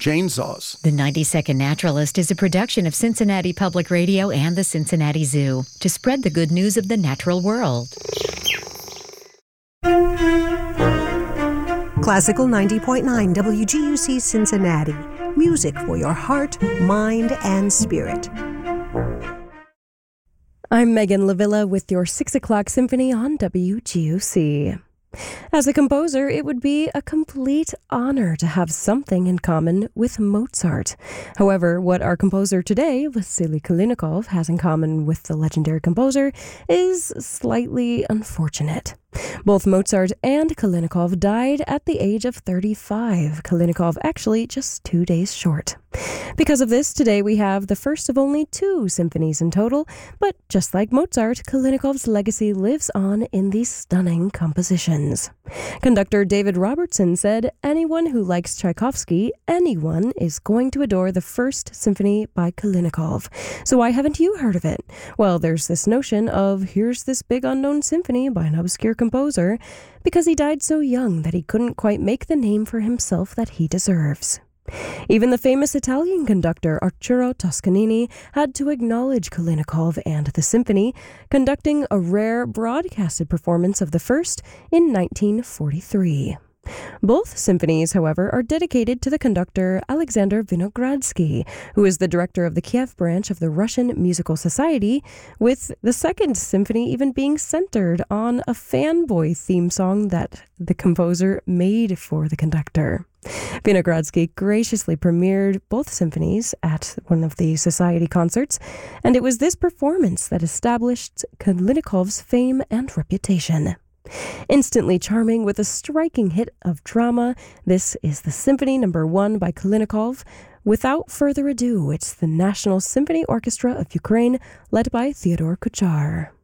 chainsaws. The 90-Second Naturalist is a production of Cincinnati Public Radio and the Cincinnati Zoo to spread the good news of the natural world. Classical 90.9 WGUC Cincinnati. Music for your heart, mind, and spirit. I'm Megan Lavilla with your 6 o'clock symphony on WGUC. As a composer, it would be a complete honor to have something in common with Mozart. However, what our composer today, Vasily Kalinikov, has in common with the legendary composer is slightly unfortunate. Both Mozart and Kalinikov died at the age of 35. Kalinikov actually just 2 days short. Because of this, today we have the first of only 2 symphonies in total, but just like Mozart, Kalinikov's legacy lives on in these stunning compositions. Conductor David Robertson said, "Anyone who likes Tchaikovsky, anyone is going to adore the first symphony by Kalinikov. So why haven't you heard of it?" Well, there's this notion of here's this big unknown symphony by an obscure composer, because he died so young that he couldn't quite make the name for himself that he deserves. Even the famous Italian conductor Arturo Toscanini had to acknowledge Kalinikov and the symphony, conducting a rare broadcasted performance of the first in 1943. Both symphonies, however, are dedicated to the conductor Alexander Vinogradsky, who is the director of the Kiev branch of the Russian Musical Society, with the second symphony even being centered on a fanboy theme song that the composer made for the conductor. Vinogradsky graciously premiered both symphonies at one of the Society concerts, and it was this performance that established Kalinikov's fame and reputation. Instantly charming with a striking hit of drama, this is the Symphony No. 1 by Kalinikov. Without further ado, it's the National Symphony Orchestra of Ukraine, led by Theodore Kuchar.